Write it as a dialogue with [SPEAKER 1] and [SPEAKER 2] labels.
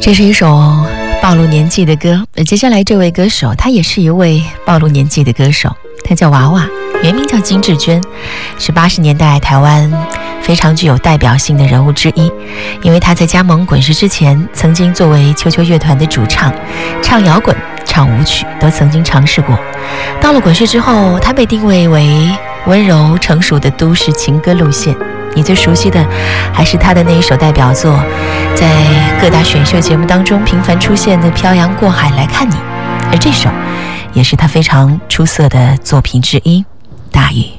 [SPEAKER 1] 这是一首暴露年纪的歌，而接下来这位歌手，他也是一位暴露年纪的歌手，他叫娃娃，原名叫金智娟，是80年代台湾非常具有代表性的人物之一。因为他在加盟滚石之前，曾经作为秋秋乐团的主唱，唱摇滚、唱舞曲都曾经尝试过。到了滚石之后，他被定位为温柔成熟的都市情歌路线。你最熟悉的还是他的那一首代表作，在各大选秀节目当中频繁出现的《漂洋过海来看你》，而这首也是他非常出色的作品之一，《大雨》。